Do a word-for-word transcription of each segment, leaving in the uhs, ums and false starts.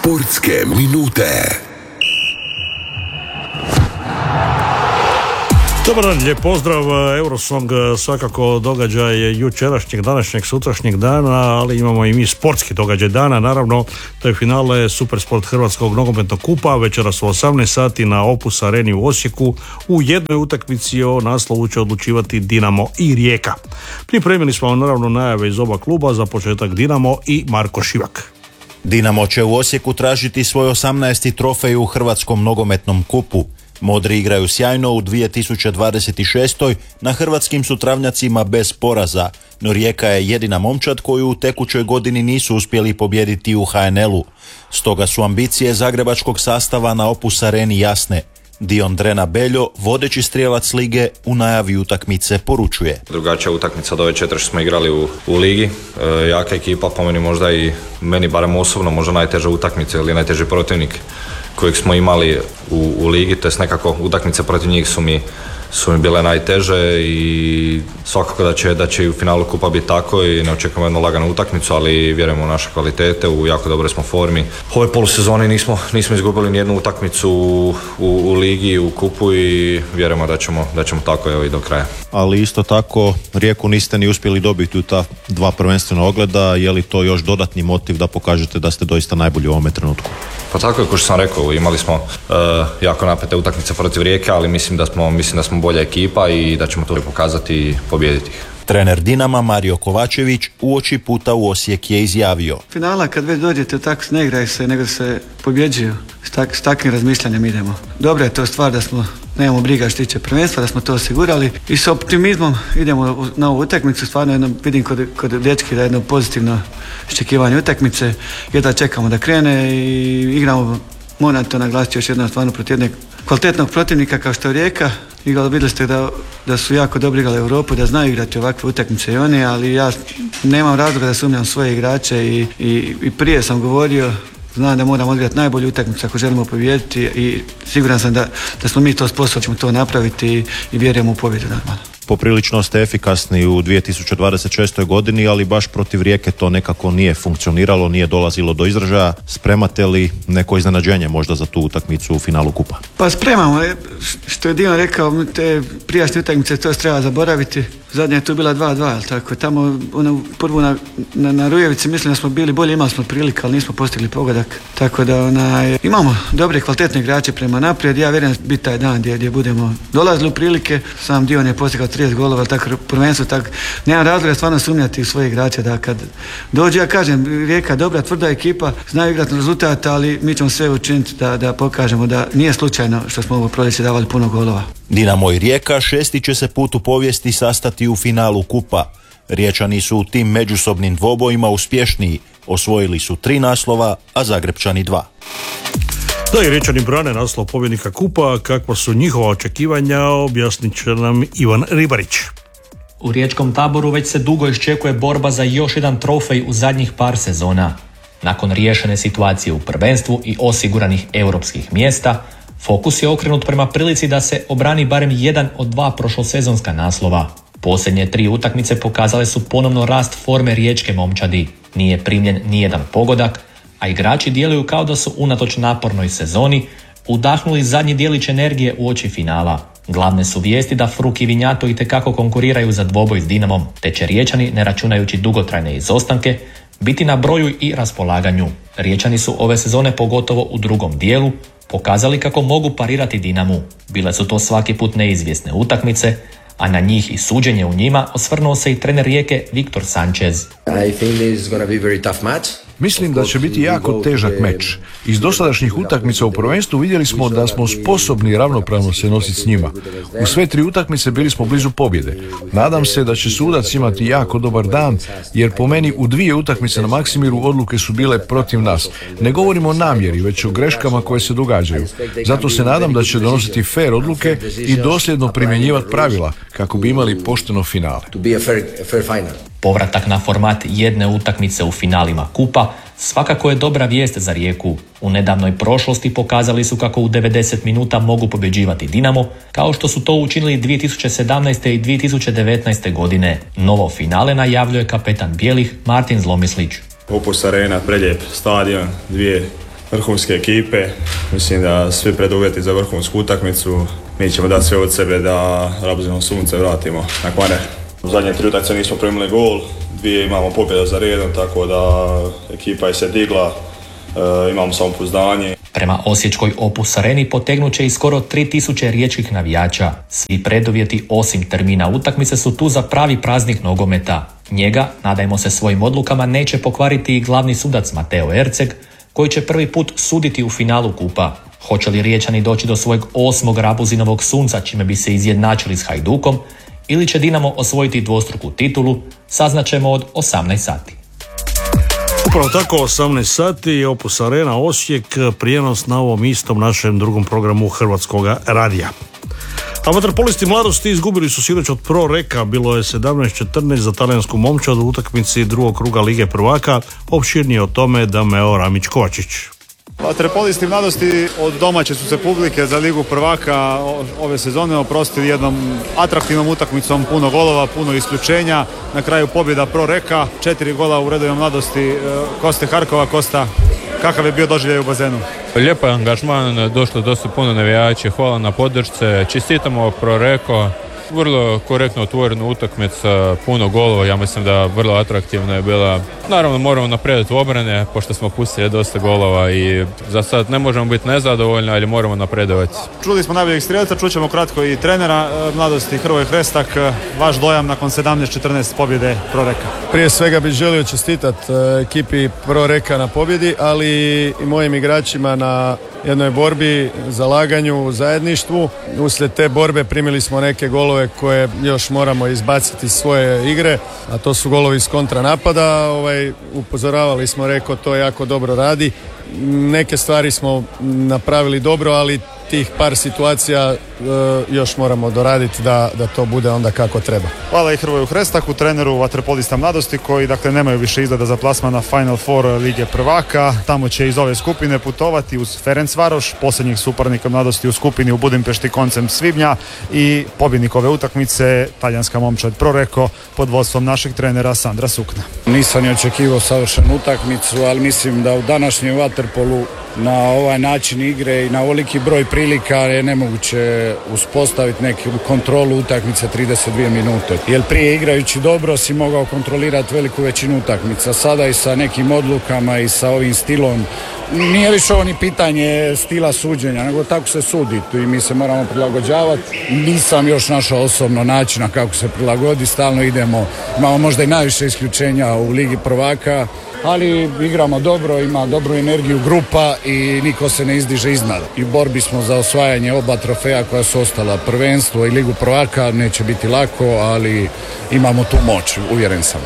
Sportske minute. Dobar dan, lijep pozdrav. Eurosong svakako događaj jučerašnjeg, današnjeg, sutrašnjeg dana, ali imamo i mi sportski događaj dana. Naravno, to je finale Supersport Hrvatskog nogometnog kupa. Večeras u osamnaest sati na Opus Areni u Osijeku. U jednoj utakmici o naslovu će odlučivati Dinamo i Rijeka. Pripremili smo naravno najave iz oba kluba, za početak Dinamo i Marko Šivak. Dinamo će u Osijeku tražiti svoj osamnaesti trofej u Hrvatskom nogometnom kupu. Modri igraju sjajno u dvije tisuće dvadeset šestoj. Na hrvatskim su travnjacima bez poraza, no Rijeka je jedina momčad koju u tekućoj godini nisu uspjeli pobijediti u ha en el-u. Stoga su ambicije zagrebačkog sastava na Opus Areni jasne. Diondrena Beljo, vodeći strijelac lige, u najavi utakmice poručuje: drugačija utakmica od ove četiri što smo igrali u, u ligi. E, jaka ekipa, po meni možda i meni barem osobno možda najteža utakmica ili najteži protivnik kojeg smo imali u, u ligi, to jest nekako utakmice protiv njih su mi, su mi bile najteže i svakako da će, da će i u finalu kupa biti tako i ne očekujemo jednu laganu utakmicu, ali vjerujemo u naše kvalitete, u jako dobroj smo formi. U ovoj polusezoni nismo, nismo izgubili nijednu utakmicu u, u, u ligi, u kupu i vjerujemo da ćemo, da ćemo tako evo i do kraja. Ali isto tako Rijeku niste ni uspjeli dobiti u ta dva prvenstvena ogleda, je li to još dodatni motiv da pokažete da ste doista najbolji u ovome trenutku? Pa tako je, kao što sam rekao, imali smo uh, jako napete utakmice protiv Rijeke, ali mislim da smo, mislim da smo bolja ekipa i da ćemo to pokazati i pobijediti ih. Trener Dinama Mario Kovačević uoči puta u Osijek je izjavio: finala kad već dođete tako ne igraju se, nego se pobjeđuju. S, tak, s takvim razmišljanjem idemo. Dobra je to stvar da smo, nemamo briga što tiče prvenstva, da smo to osigurali i s optimizmom idemo na ovu utakmicu. Stvarno jedno, vidim kod, kod dečki da je jedno pozitivno iščekivanje utakmice, jedva čekamo da krene i igramo, moram to naglasiti još jednom, stvarno protiv jednog kvalitetnog protivnika kao što je Rijeka. Igrali, vidjeli ste da, da su jako dobro igrali Europu, da znaju igrati ovakve utakmice i oni, ali ja nemam razloga da sumnjam svoje igrače i, i, i prije sam govorio, znam da moramo odigrati najbolju utakmicu ako želimo pobijediti i siguran sam da, da smo mi to sposobni, ćemo to napraviti i, i vjerujemo u pobjedu normalno. Poprilično ste efikasni u dvije tisuće dvadeset šestoj godini, ali baš protiv Rijeke to nekako nije funkcioniralo, nije dolazilo do izražaja. Spremate li neko iznenađenje možda za tu utakmicu u finalu kupa? Pa spremamo, što je Dion rekao, te prijašnje utakmice to treba zaboraviti. Zadnja je tu bila dva dva, tako tamo ono, prvu na, na, na Rujevici mislim da smo bili bolji, imali smo prilike, ali nismo postigli pogodak. Tako da onaj, imamo dobre kvalitetne igrače prema naprijed. Ja vjerujem biti taj dan gdje, gdje budemo dolazili u prilike. Sam Dion je postigao trideset golova, tako prvenstvo, tako nemam razloga stvarno sumnjati u svoje igrače da kad dođe, ja kažem, Rijeka dobra, tvrda ekipa, znaju igrati na rezultat, ali mi ćemo sve učiniti da, da pokažemo da nije slučajno što smo ovo proljeće davali puno golova. Dinamo i Rijeka šesti će se put u povijesti sastati u finalu kupa. Riječani su u tim međusobnim dvobojima uspješniji, osvojili su tri naslova, a Zagrebčani dva. Da, i Riječani brane naslov pobjednika kupa. Kakva su njihova očekivanja, objasnit će nam Ivan Ribarić. U riječkom Taboru već se dugo iščekuje borba za još jedan trofej u zadnjih par sezona. Nakon riješene situacije u prvenstvu i osiguranih europskih mjesta, fokus je okrenut prema prilici da se obrani barem jedan od dva prošlosezonska naslova. Posljednje tri utakmice pokazale su ponovno rast forme riječke momčadi. Nije primljen nijedan pogodak, a igrači djeluju kao da su unatoč napornoj sezoni udahnuli zadnji dijelić energije u oči finala. Glavne su vijesti da Fruk i Vinjato itekako konkuriraju za dvoboj s Dinamom, te će Riječani, ne računajući dugotrajne izostanke, biti na broju i raspolaganju. Riječani su ove sezone, pogotovo u drugom dijelu, pokazali kako mogu parirati Dinamu. Bile su to svaki put neizvjesne utakmice, a na njih i suđenje u njima osvrnuo se i trener Rijeke Viktor Sanchez. I think this is going to be a very tough match. Mislim da će biti jako težak meč. Iz dosadašnjih utakmica u prvenstvu vidjeli smo da smo sposobni ravnopravno se nositi s njima. U sve tri utakmice bili smo blizu pobjede. Nadam se da će sudac imati jako dobar dan, jer po meni u dvije utakmice na Maksimiru odluke su bile protiv nas. Ne govorimo o namjeri, već o greškama koje se događaju. Zato se nadam da će donositi fair odluke i dosljedno primjenjivati pravila kako bi imali pošteno finale. Povratak na format jedne utakmice u finalima kupa svakako je dobra vijest za Rijeku. U nedavnoj prošlosti pokazali su kako u devedeset minuta mogu pobjeđivati Dinamo, kao što su to učinili dvije tisuće sedamnaeste. i dvije tisuće devetnaeste. godine. Novo finale najavljuje kapetan bijelih Martin Zlomislić. Opus Arena, prelijep stadion, dvije vrhunske ekipe. Mislim da svi preduvjeti za vrhunsku utakmicu. Mi ćemo dati sve od sebe da Rabuzino sunce vratimo na Kvarer. U zadnje tri utakmice nismo primili gol, dvije imamo pobjeda za redom, tako da ekipa je se digla, e, imamo samopouzdanje. Prema osječkoj Opus Areni potegnut će i skoro tri tisuće riječkih navijača. Svi preduvjeti osim termina utakmice su tu za pravi praznik nogometa. Njega, nadajmo se svojim odlukama, neće pokvariti i glavni sudac Mateo Erceg, koji će prvi put suditi u finalu kupa. Hoće li Riječani doći do svojeg osmog Rabuzinovog sunca, čime bi se izjednačili s Hajdukom, ili će Dinamo osvojiti dvostruku titulu, saznaćemo od osamnaest sati. Upravo tako, osamnaest sati, Opus Arena Osijek, prijenos na ovom istom našem drugom programu Hrvatskog radija. A vaterpolisti mladosti izgubili su sinoć od Pro Reka, bilo je sedamnaest četrnaest za talijansku momčad u utakmici drugog kruga Lige prvaka, opširnije o tome Dameo Ramić-Kovačić. Vaterpolisti mladosti od domaće su se publike za Ligu prvaka ove sezone oprostili jednom atraktivnom utakmicom, puno golova, puno isključenja, na kraju pobjeda Pro Reka, četiri gola u redovima mladosti Koste Harkova. Kosta, kakav je bio doživljaj u bazenu? Lijep angažman, došlo dosta puno navijača, hvala na podršce, čestitamo Pro Reko. Vrlo korektno otvorena utakmica, puno golova, ja mislim da vrlo atraktivna je bila. Naravno moramo napredati u obrane, pošto smo pustili dosta golova i za sad ne možemo biti nezadovoljni, ali moramo napredovati. Čuli smo najboljeg strelca, čućemo kratko i trenera mladosti Hrvoje Hrestak. Vaš dojam nakon sedamnaest četrnaest pobjede Pro Reka? Prije svega bih želio čestitati ekipi Pro Reka na pobjedi, ali i mojim igračima na jednoj borbi, zalaganju, zajedništvu. Uslijed te borbe primili smo neke golove koje još moramo izbaciti iz svoje igre, a to su golovi iz kontranapada. Ovaj, upozoravali smo, rekao, to jako dobro radi. Neke stvari smo napravili dobro, ali tih par situacija e, još moramo doraditi da, da to bude onda kako treba. Hvala i Hrvoju Hrestaku, treneru vaterpolista mladosti, koji dakle nemaju više izgleda za plasman na Final Four Lige prvaka. Tamo će iz ove skupine putovati uz Ferencvaroš, posljednjih suparnika mladosti u skupini u Budimpešti koncem svibnja, i pobjednik ove utakmice talijanska momčad Pro Reko pod vodstvom našeg trenera Sandra Sukna. Nisam ni očekivao savršenu utakmicu, ali mislim da u današnjem vaterpolu na ovaj način igre i na ovoliki broj prilika je nemoguće uspostaviti neku kontrolu utakmice trideset dvije minute. Jer prije igrajući dobro si mogao kontrolirati veliku većinu utakmica. Sada i sa nekim odlukama i sa ovim stilom, nije više ovo ni pitanje stila suđenja, nego tako se sudi i mi se moramo prilagođavati. Nisam još našao osobno načina kako se prilagodi, stalno idemo, imamo možda i najviše isključenja u Ligi prvaka, ali igramo dobro, ima dobru energiju grupa i niko se ne izdiže iznad. I u borbi smo za osvajanje oba trofeja koja su ostala, prvenstvo i Ligu prvaka. Neće biti lako, ali imamo tu moć, uvjeren sam.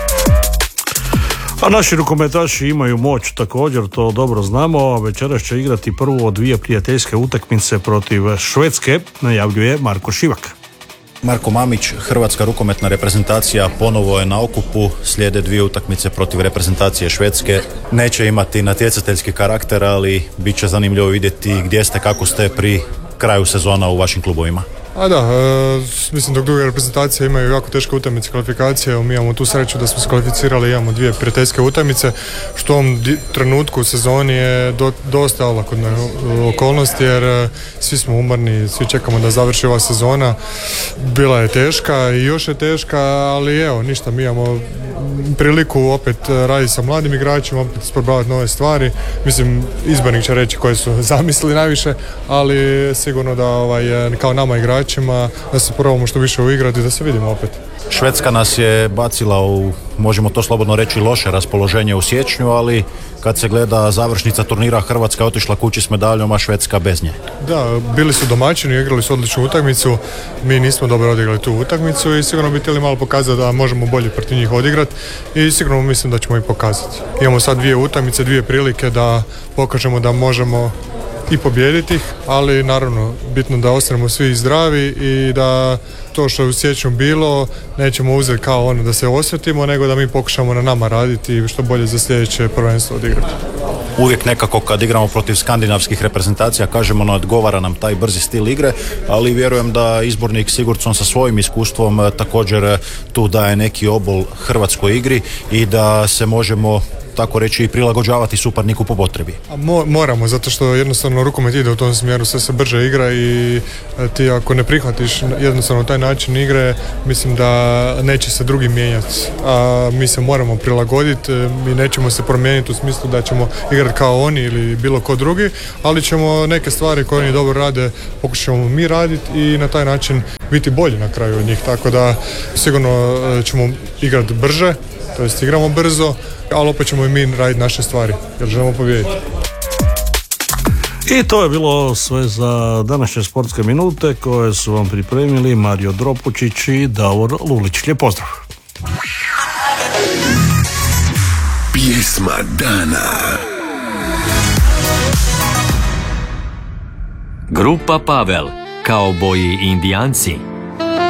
A naši rukometaši imaju moć također, to dobro znamo. Večeras će igrati prvu od dvije prijateljske utakmice protiv Švedske, najavljuje Marko Šivak. Marko Mamić, hrvatska rukometna reprezentacija ponovo je na okupu, slijede dvije utakmice protiv reprezentacije Švedske. Neće imati natjecateljski karakter, ali bit će zanimljivo vidjeti gdje ste, kako ste pri kraju sezona u vašim klubovima. A da, e, mislim dok druge reprezentacije imaju jako teške utakmice kvalifikacije, mi imamo tu sreću da smo se kvalificirali, imamo dvije prijateljske utakmice, što u ovom di- trenutku u sezoni je do, dosta olakotna okolnost, jer e, svi smo umorni, svi čekamo da završi ova sezona. Bila je teška i još je teška, ali evo, ništa, mi imamo priliku opet raditi sa mladim igračima, opet isprobavati nove stvari. Mislim, izbornik će reći koje su zamislili najviše, ali sigurno da ovaj, kao nama igrači da se probamo što više uigrati, da se vidimo opet. Švedska nas je bacila u, možemo to slobodno reći, loše raspoloženje u siječnju, ali kad se gleda završnica turnira, Hrvatska je otišla kući s medaljom, a Švedska bez nje. Da, bili su domaćini, igrali su odličnu utakmicu, mi nismo dobro odigrali tu utakmicu i sigurno bi htjeli malo pokazati da možemo bolje protiv njih odigrati i sigurno mislim da ćemo i pokazati. Imamo sad dvije utakmice, dvije prilike da pokažemo da možemo i pobijediti ih, ali naravno bitno da ostanemo svi zdravi i da to što je u siječnju bilo nećemo uzeti kao ono da se osvetimo, nego da mi pokušamo na nama raditi i što bolje za sljedeće prvenstvo odigrati. Uvijek nekako kad igramo protiv skandinavskih reprezentacija kažemo ne odgovara nam taj brzi stil igre, ali vjerujem da izbornik Sigurdsson sa svojim iskustvom također tu daje neki obol hrvatskoj igri i da se možemo tako reći i prilagođavati suparniku po potrebi. A mo- moramo, zato što jednostavno rukomet ide u tom smjeru, sve se brže igra i ti ako ne prihvatiš jednostavno taj način igre, mislim da neće se drugi mijenjati. A mi se moramo prilagoditi, mi nećemo se promijeniti u smislu da ćemo igrati kao oni ili bilo ko drugi, ali ćemo neke stvari koje oni dobro rade pokušamo mi raditi i na taj način biti bolji na kraju od njih, tako da sigurno ćemo igrati brže, to jest igramo brzo, ali opet ćemo i mi raditi naše stvari jer želimo pobijediti. I to je bilo sve za današnje sportske minute koje su vam pripremili Mario Dropučić i Davor Lulić. Lijep pozdrav! Pjesma dana. Grupa Pavel, Kauboji i Indijanci.